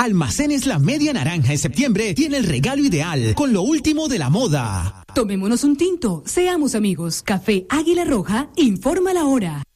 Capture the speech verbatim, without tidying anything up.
Almacenes La Media Naranja en septiembre tiene el regalo ideal con lo último de la moda. Tomémonos un tinto, seamos amigos. Café Águila Roja, informa la hora.